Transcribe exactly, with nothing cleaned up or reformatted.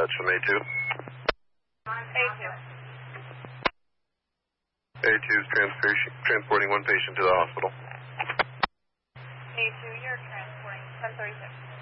That's from A two. A two. A two is transporting one patient to the hospital. A two, you're transporting ten thirty-six.